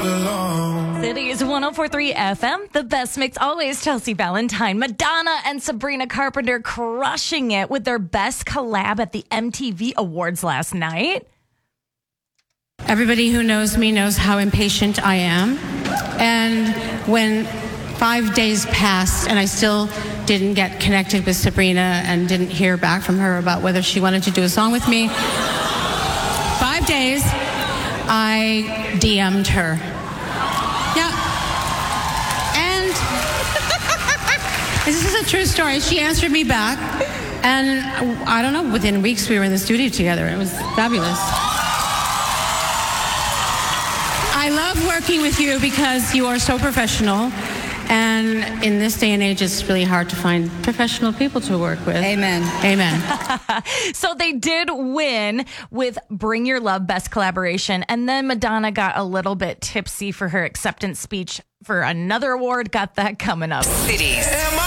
Cities 104.3 FM, the best mix always. Chelsea Valentine, Madonna, and Sabrina Carpenter crushing it with their best collab at the MTV Awards last night. Everybody who knows me knows how impatient I am. And when 5 days passed and I still didn't get connected with Sabrina and didn't hear back from her about whether she wanted to do a song with me, 5 days, I DM'd her. Yeah. And this is a true story. She answered me back. And I don't know, within weeks we were in the studio together. It was fabulous. I love working with you because you are so professional. And in this day and age, it's really hard to find professional people to work with. Amen. Amen. So they did win with Bring Your Love Best Collaboration. And then Madonna got a little bit tipsy for her acceptance speech for another award. Got that coming up. Cities.